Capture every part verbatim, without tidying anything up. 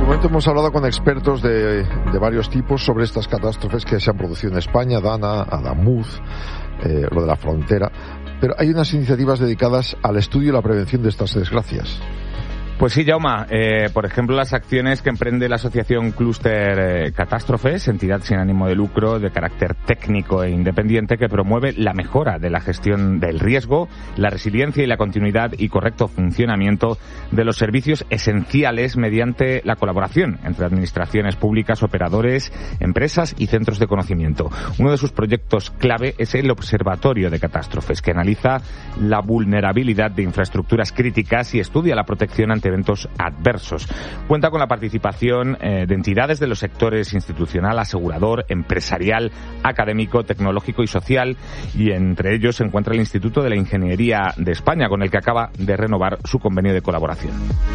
momento hemos hablado con expertos de, de varios tipos sobre estas catástrofes que se han producido en España, Dana, Adamuz, eh, lo de la frontera, pero hay unas iniciativas dedicadas al estudio y la prevención de estas desgracias. Pues sí, Jaume. Eh, por ejemplo, las acciones que emprende la asociación Clúster eh, Catástrofes, entidad sin ánimo de lucro de carácter técnico e independiente que promueve la mejora de la gestión del riesgo, la resiliencia y la continuidad y correcto funcionamiento de los servicios esenciales mediante la colaboración entre administraciones públicas, operadores, empresas y centros de conocimiento. Uno de sus proyectos clave es el Observatorio de Catástrofes, que analiza la vulnerabilidad de infraestructuras críticas y estudia la protección ante eventos adversos. Cuenta con la participación eh, de entidades de los sectores institucional, asegurador, empresarial, académico, tecnológico y social, y entre ellos se encuentra el Instituto de la Ingeniería de España, con el que acaba de renovar su convenio de colaboración.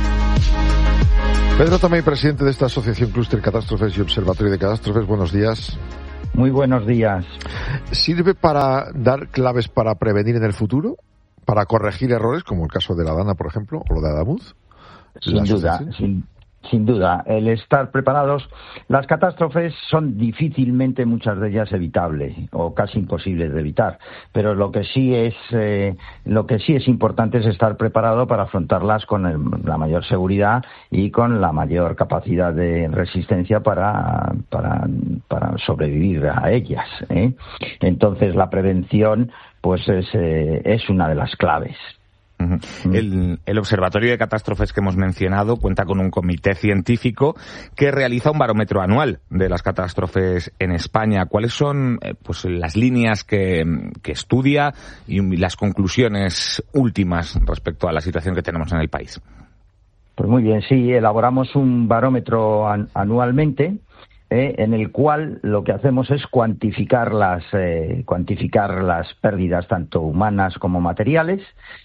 Pedro Tomei, presidente de esta asociación Clúster Catástrofes y Observatorio de Catástrofes, buenos días. Muy buenos días. ¿Sirve para dar claves para prevenir en el futuro? ¿Para corregir errores, como el caso de la Dana, por ejemplo, o lo de Adamuz? Sin duda, sin, sin duda. El estar preparados. Las catástrofes son difícilmente, muchas de ellas, evitables o casi imposibles de evitar. Pero lo que sí es, eh, lo que sí es importante es estar preparado para afrontarlas con el, la mayor seguridad y con la mayor capacidad de resistencia para, para, para sobrevivir a ellas, ¿eh? Entonces, la prevención, pues es, eh, es una de las claves. Uh-huh. El, el Observatorio de Catástrofes que hemos mencionado cuenta con un comité científico que realiza un barómetro anual de las catástrofes en España. ¿Cuáles son eh, pues las líneas que, que estudia y las conclusiones últimas respecto a la situación que tenemos en el país? Pues muy bien, sí, elaboramos un barómetro an- anualmente. Eh, en el cual lo que hacemos es cuantificar las eh, cuantificar las pérdidas tanto humanas como materiales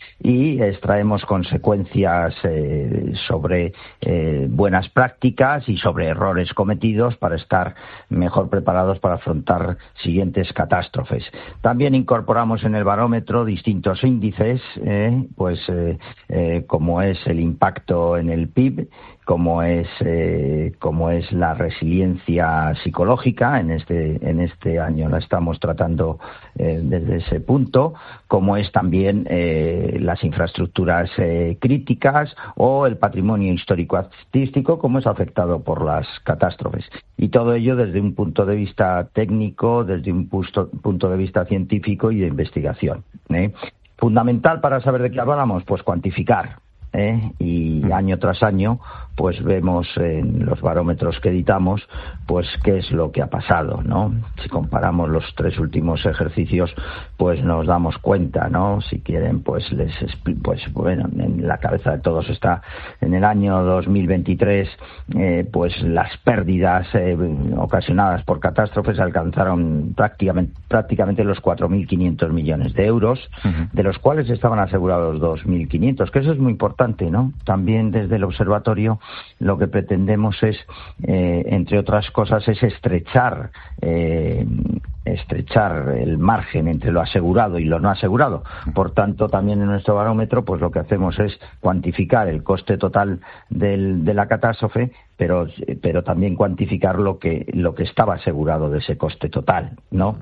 y extraemos consecuencias eh, sobre eh, buenas prácticas y sobre errores cometidos para estar mejor preparados para afrontar siguientes catástrofes. También incorporamos en el barómetro distintos índices, eh, pues eh, eh, como es el impacto en el P I B, como es eh, como es la resiliencia psicológica. En este en este año la estamos tratando eh, desde ese punto, como es también eh, las infraestructuras eh, críticas o el patrimonio histórico artístico, como es afectado por las catástrofes, y todo ello desde un punto de vista técnico, desde un punto, punto de vista científico y de investigación, ¿eh? Fundamental para saber de qué hablamos, pues cuantificar. ¿Eh? Y año tras año pues vemos en los barómetros que editamos pues qué es lo que ha pasado, ¿no? Si comparamos los tres últimos ejercicios pues nos damos cuenta, ¿no? Si quieren pues les explico, pues bueno, en la cabeza de todos está en el año dos mil veintitrés eh, pues las pérdidas eh, ocasionadas por catástrofes alcanzaron prácticamente prácticamente los cuatro mil quinientos millones de euros, uh-huh. de los cuales estaban asegurados dos mil quinientos, que eso es muy importante, ¿no? También desde el observatorio lo que pretendemos es, eh, entre otras cosas, es estrechar eh, estrechar el margen entre lo asegurado y lo no asegurado. Por tanto, también en nuestro barómetro, pues lo que hacemos es cuantificar el coste total del, de la catástrofe, pero pero también cuantificar lo que lo que estaba asegurado de ese coste total, ¿no?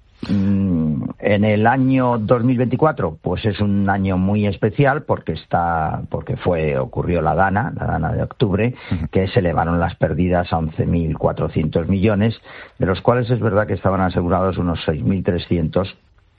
En el año dos mil veinticuatro, pues es un año muy especial porque está, porque fue, ocurrió la Dana, la Dana de octubre, que se elevaron las pérdidas a once mil cuatrocientos millones, de los cuales es verdad que estaban asegurados unos seis mil trescientos.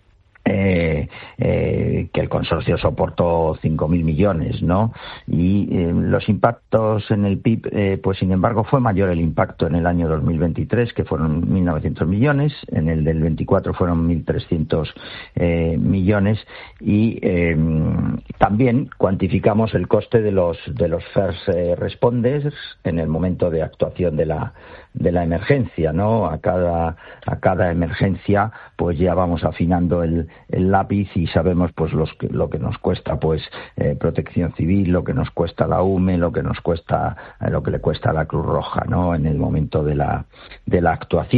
Eh, eh, que el consorcio soportó cinco mil millones, ¿no? Y eh, los impactos en el P I B, eh, pues sin embargo fue mayor el impacto en el año dos mil veintitrés, que fueron mil novecientos millones, en el del veinticuatro fueron mil trescientos eh, millones, y eh, también cuantificamos el coste de los de los first eh, responders en el momento de actuación de la de la emergencia, ¿no? A cada a cada emergencia pues ya vamos afinando el, el lápiz y sabemos pues los que, lo que nos cuesta pues eh, Protección Civil, lo que nos cuesta la U M E, lo que nos cuesta eh, lo que le cuesta a la Cruz Roja, ¿no? En el momento de la de la actuación.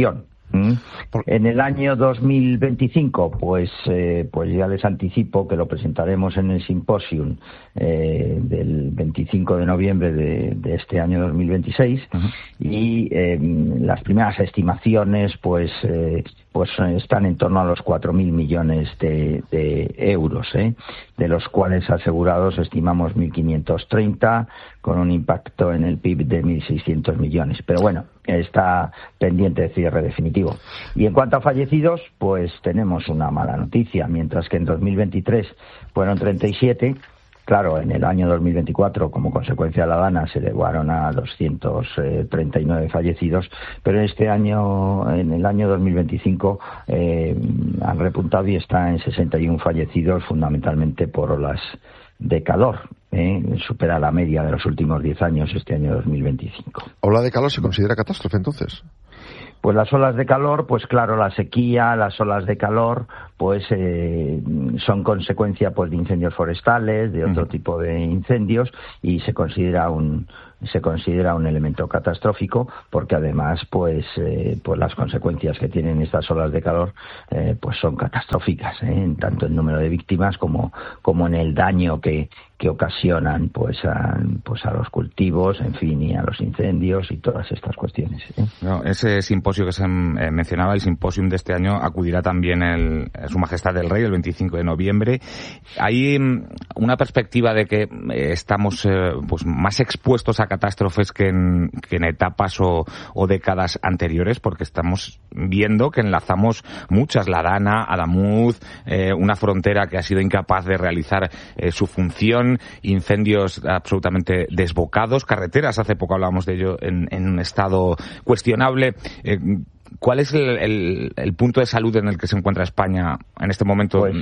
¿Mm? En el año dos mil veinticinco, pues eh, pues ya les anticipo que lo presentaremos en el simposium eh, del veinticinco de noviembre de, de este año dos mil veintiséis. Uh-huh. Y eh, las primeras estimaciones pues eh, pues están en torno a los cuatro mil millones de, de euros, ¿eh? de los cuales asegurados estimamos mil quinientos treinta, con un impacto en el P I B de mil seiscientos millones. Pero bueno, está pendiente de cierre definitivo. Y en cuanto a fallecidos, pues tenemos una mala noticia. Mientras que en dos mil veintitrés fueron treinta y siete, claro, en el año dos mil veinticuatro, como consecuencia de la DANA, se elevaron a doscientos treinta y nueve fallecidos, pero en este año, en el año dos mil veinticinco, eh, han repuntado y está en sesenta y uno fallecidos, fundamentalmente por olas de calor. ¿eh? Supera la media de los últimos diez años este año dos mil veinticinco. ¿Ola de calor se considera catástrofe entonces? Pues las olas de calor, pues claro, la sequía, las olas de calor, pues eh, son consecuencia pues de incendios forestales, de otro uh-huh. tipo de incendios, y se considera un se considera un elemento catastrófico, porque además pues eh, pues las consecuencias que tienen estas olas de calor eh, pues son catastróficas, ¿eh? en tanto en número de víctimas como como en el daño que que ocasionan pues a, pues a los cultivos, en fin, y a los incendios y todas estas cuestiones. ¿eh? No, ese simposio que se eh, mencionaba, el simposium de este año, acudirá también el, Su Majestad el Rey el veinticinco de noviembre. Hay una perspectiva de que estamos eh, pues más expuestos a catástrofes que en, que en etapas o, o décadas anteriores, porque estamos viendo que enlazamos muchas, la DANA, Adamuz, eh, una frontera que ha sido incapaz de realizar eh, su función, incendios absolutamente desbocados, carreteras, hace poco hablábamos de ello, en, en un estado cuestionable. Eh, ¿Cuál es el, el, el punto de salud en el que se encuentra España en este momento? Pues,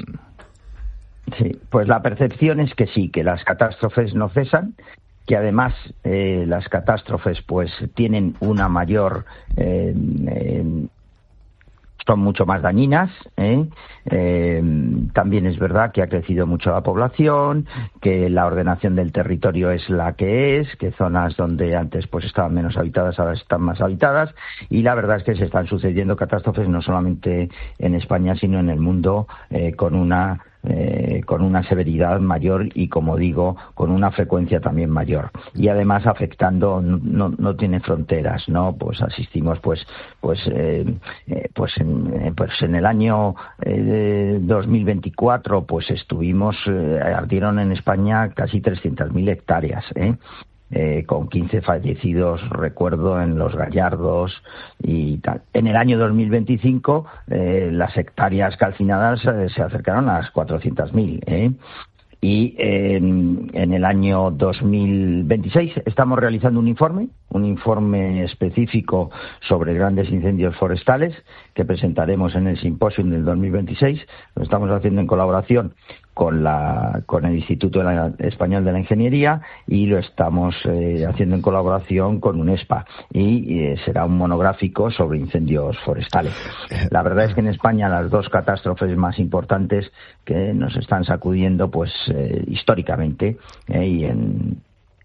sí, pues la percepción es que sí, que las catástrofes no cesan, que además eh, las catástrofes pues tienen una mayor eh, eh, son mucho más dañinas, ¿eh? Eh, también es verdad que ha crecido mucho la población, que la ordenación del territorio es la que es, que zonas donde antes pues estaban menos habitadas ahora están más habitadas, y la verdad es que se están sucediendo catástrofes no solamente en España sino en el mundo eh, con una Eh, con una severidad mayor y, como digo, con una frecuencia también mayor, y además afectando, no, no tiene fronteras, ¿no? Pues asistimos pues pues eh, eh, pues en eh, pues en el año eh, dos mil veinticuatro pues estuvimos eh, ardieron en España casi trescientas mil hectáreas, ¿eh? Eh, con quince fallecidos, recuerdo, en Los Gallardos y tal. En el año dos mil veinticinco eh, las hectáreas calcinadas eh, se acercaron a las cuatrocientas mil, ¿eh? Y eh, en el año dos mil veintiséis estamos realizando un informe, un informe específico sobre grandes incendios forestales que presentaremos en el simposium del dos mil veintiséis. Lo estamos haciendo en colaboración con la con el Instituto Español de la Ingeniería, y lo estamos eh, haciendo en colaboración con UNESPA, y eh, será un monográfico sobre incendios forestales. La verdad es que en España las dos catástrofes más importantes que nos están sacudiendo pues eh, históricamente eh, y en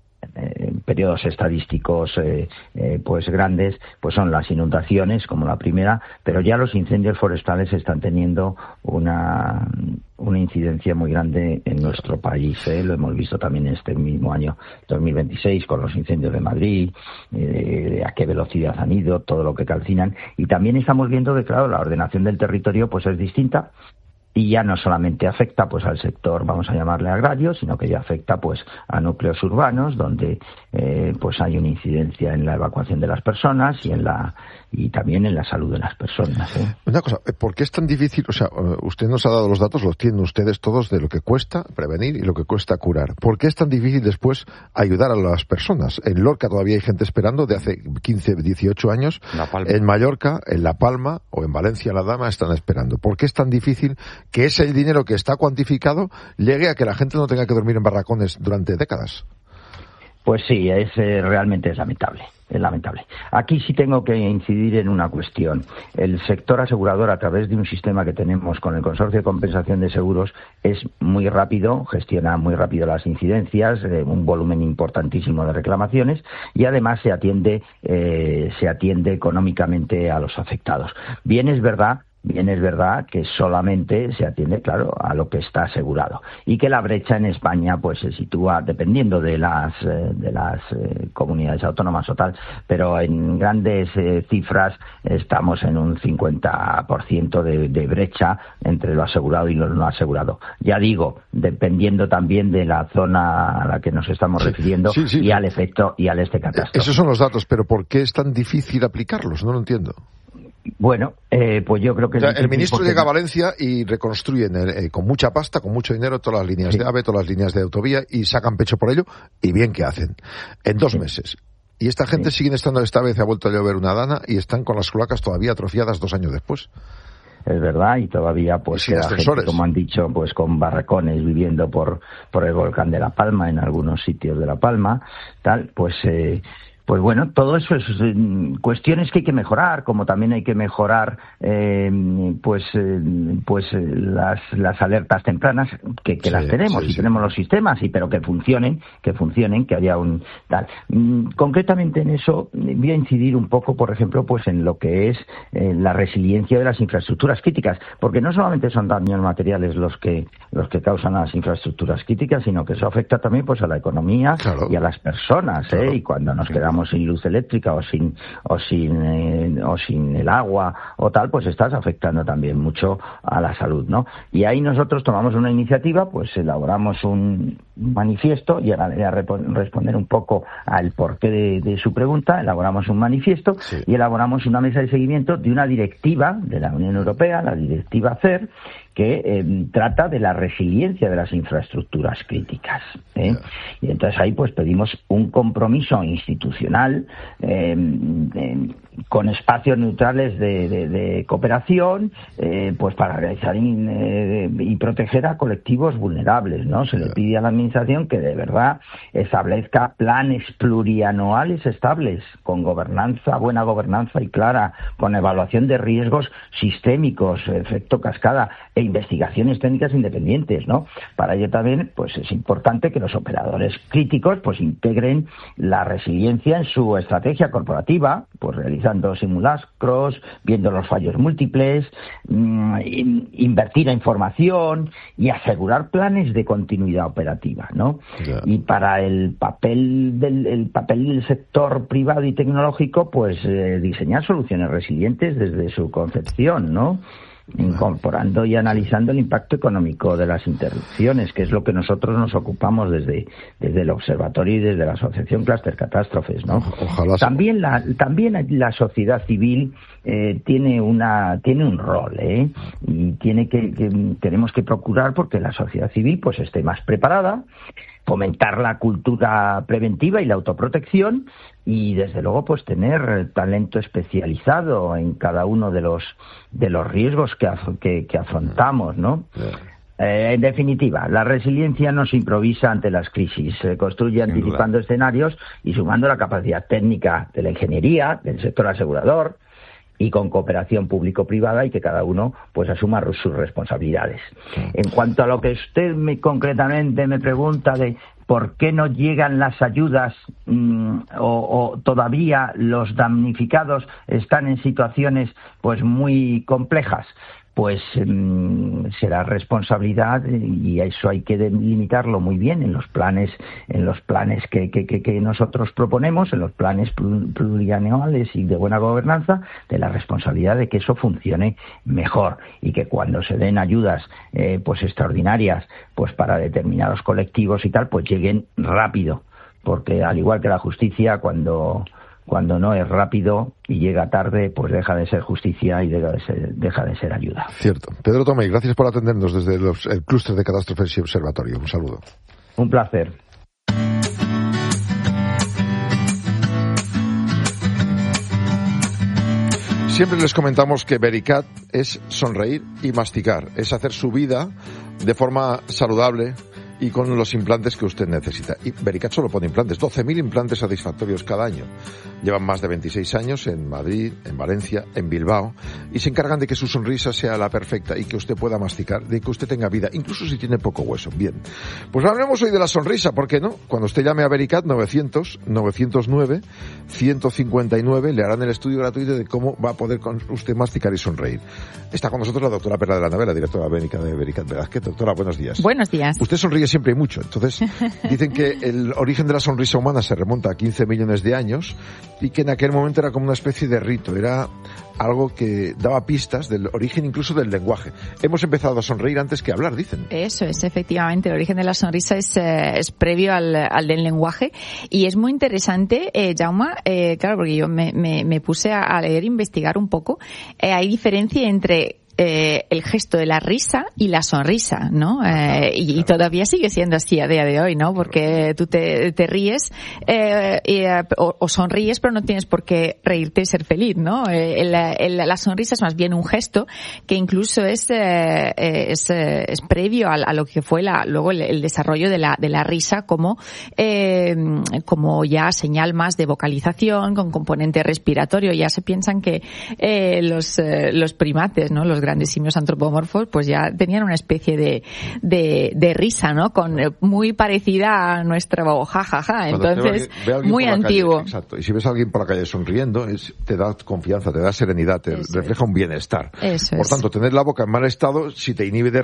en periodos estadísticos eh, eh, pues grandes, pues son las inundaciones como la primera, pero ya los incendios forestales están teniendo una una incidencia muy grande en nuestro país, ¿eh? Lo hemos visto también en este mismo año dos mil veintiséis con los incendios de Madrid, eh, a qué velocidad han ido, todo lo que calcinan, y también estamos viendo que, claro, la ordenación del territorio pues es distinta. Y ya no solamente afecta pues al sector, vamos a llamarle agrario, sino que ya afecta pues a núcleos urbanos donde eh, pues hay una incidencia en la evacuación de las personas y en la y también en la salud de las personas, ¿eh? Una cosa, ¿por qué es tan difícil? O sea, usted nos ha dado los datos, los tienen ustedes todos, de lo que cuesta prevenir y lo que cuesta curar. ¿Por qué es tan difícil después ayudar a las personas? En Lorca todavía hay gente esperando de hace quince, dieciocho años. En Mallorca, en La Palma o en Valencia, La Dama, están esperando. ¿Por qué es tan difícil que ese dinero que está cuantificado llegue a que la gente no tenga que dormir en barracones durante décadas? Pues sí, es eh, realmente es lamentable. es lamentable. Aquí sí tengo que incidir en una cuestión. El sector asegurador, a través de un sistema que tenemos con el Consorcio de Compensación de Seguros, es muy rápido, gestiona muy rápido las incidencias, eh, un volumen importantísimo de reclamaciones, y además se atiende, eh, se atiende económicamente a los afectados. Bien es verdad Bien es verdad que solamente se atiende, claro, a lo que está asegurado, y que la brecha en España pues se sitúa, dependiendo de las eh, de las eh, comunidades autónomas o tal, pero en grandes eh, cifras estamos en un cincuenta por ciento de, de brecha entre lo asegurado y lo no asegurado. Ya digo, dependiendo también de la zona a la que nos estamos sí, refiriendo sí, sí, y al efecto y al este catástrofe. Esos son los datos, pero ¿por qué es tan difícil aplicarlos? No lo entiendo. Bueno, eh, pues yo creo que... O sea, el ministro porque... llega a Valencia y reconstruyen eh, con mucha pasta, con mucho dinero, todas las líneas sí. de AVE, todas las líneas de autovía, y sacan pecho por ello, y bien que hacen, en dos sí. meses. Y esta gente sí. sigue estando, esta vez ha vuelto a llover una dana, y están con las cloacas todavía atrofiadas dos años después. Es verdad, y todavía pues queda gente, como han dicho, pues con barracones viviendo por por el volcán de La Palma, en algunos sitios de La Palma, tal, pues... Eh, Pues bueno, todo eso es eh, cuestiones que hay que mejorar, como también hay que mejorar eh, pues eh, pues eh, las las alertas tempranas, que, que sí, las tenemos, sí, y sí. tenemos los sistemas, y pero que funcionen, que funcionen, que haya un tal. Mm, concretamente en eso voy a incidir un poco, por ejemplo, pues en lo que es eh, la resiliencia de las infraestructuras críticas, porque no solamente son daños materiales los que los que causan las infraestructuras críticas, sino que eso afecta también pues a la economía claro. y a las personas, claro. ¿eh? Y cuando nos quedamos sin luz eléctrica o sin o sin eh, o sin el agua o tal, pues estás afectando también mucho a la salud, ¿no? Y ahí nosotros tomamos una iniciativa, pues elaboramos un manifiesto, y ahora voy a responder un poco al porqué de, de su pregunta. Elaboramos un manifiesto sí. y elaboramos una mesa de seguimiento de una directiva de la Unión Europea, la directiva C E R, que eh, trata de la resiliencia de las infraestructuras críticas, ¿eh? Yeah. Y entonces ahí pues pedimos un compromiso institucional eh, eh, con espacios neutrales de, de, de cooperación, eh, pues para realizar in, eh, y proteger a colectivos vulnerables, ¿no? Se yeah. le pide a la administración que de verdad establezca planes plurianuales estables, con gobernanza, buena gobernanza y clara, con evaluación de riesgos sistémicos, efecto cascada, e investigaciones técnicas independientes, ¿no? Para ello también, pues es importante que los operadores críticos, pues integren la resiliencia en su estrategia corporativa, pues realizando simulacros, viendo los fallos múltiples, mmm, invertir en formación y asegurar planes de continuidad operativa, ¿no? Yeah. Y para el papel del el papel del sector privado y tecnológico, pues eh, diseñar soluciones resilientes desde su concepción, ¿no? Incorporando y analizando el impacto económico de las interrupciones, que es lo que nosotros nos ocupamos desde desde el observatorio y desde la asociación Cluster Catástrofes, ¿no? Ojalá. También la también la sociedad civil eh, tiene una tiene un rol, ¿eh? Y tiene que, que tenemos que procurar porque la sociedad civil pues esté más preparada, fomentar la cultura preventiva y la autoprotección, y desde luego pues tener talento especializado en cada uno de los de los riesgos que af- que, que afrontamos, ¿no? Eh, en definitiva, la resiliencia no se improvisa ante las crisis, se construye anticipando escenarios y sumando la capacidad técnica de la ingeniería, del sector asegurador, y con cooperación público-privada, y que cada uno pues asuma sus responsabilidades. En cuanto a lo que usted me concretamente me pregunta de por qué no llegan las ayudas mmm, o, o todavía los damnificados están en situaciones pues muy complejas, pues mmm, será responsabilidad, y eso hay que delimitarlo muy bien en los planes en los planes que, que, que, que nosotros proponemos, en los planes plurianuales y de buena gobernanza, de la responsabilidad de que eso funcione mejor, y que cuando se den ayudas eh, pues extraordinarias pues para determinados colectivos y tal, pues lleguen rápido, porque al igual que la justicia, cuando Cuando no es rápido y llega tarde, pues deja de ser justicia y deja de ser, deja de ser ayuda. Cierto. Pedro Tomei, gracias por atendernos desde los, el clúster de catástrofes y observatorio. Un saludo. Un placer. Siempre les comentamos que Vericat es sonreír y masticar, es hacer su vida de forma saludable y con los implantes que usted necesita. Y Vericat solo pone implantes, doce mil implantes satisfactorios cada año. Llevan más de veintiséis años en Madrid, en Valencia, en Bilbao, y se encargan de que su sonrisa sea la perfecta y que usted pueda masticar, de que usted tenga vida, incluso si tiene poco hueso. Bien, pues hablemos hoy de la sonrisa, ¿por qué no? Cuando usted llame a Vericat novecientos, novecientos nueve, ciento cincuenta y nueve, le harán el estudio gratuito de cómo va a poder usted masticar y sonreír. Está con nosotros la doctora Perla de la Navera, directora médica de Vericat Velázquez. Doctora, buenos días. Buenos días. Usted sonríe siempre y mucho. Entonces, dicen que el origen de la sonrisa humana se remonta a quince millones de años y que en aquel momento era como una especie de rito, era algo que daba pistas del origen incluso del lenguaje. Hemos empezado a sonreír antes que hablar, dicen. Eso es, efectivamente, el origen de la sonrisa es, eh, es previo al, al del lenguaje, y es muy interesante, eh, Jaume, eh, claro, porque yo me, me, me puse a, a leer e investigar un poco. Eh, hay diferencia entre Eh, el gesto de la risa y la sonrisa, ¿no? Eh, y, y todavía sigue siendo así a día de hoy, ¿no? Porque tú te, te ríes eh, y, o, o sonríes, pero no tienes por qué reírte y ser feliz, ¿no? Eh, el, el, la sonrisa es más bien un gesto que incluso es eh, es, es previo a, a lo que fue la, luego el, el desarrollo de la de la risa como eh, como ya señal más de vocalización con componente respiratorio. Ya se piensan que eh, los eh, los primates, ¿no? Los grandes simios antropomorfos, pues ya tenían una especie de, de, de risa, ¿no? Con, muy parecida a nuestra jajaja. Ja, ja. Entonces, ve a alguien, ve a muy antiguo. Calle, exacto. Y si ves a alguien por la calle sonriendo, es, te da confianza, te da serenidad, te Eso refleja es. un bienestar. Eso por es. tanto, tener la boca en mal estado, si te inhibe de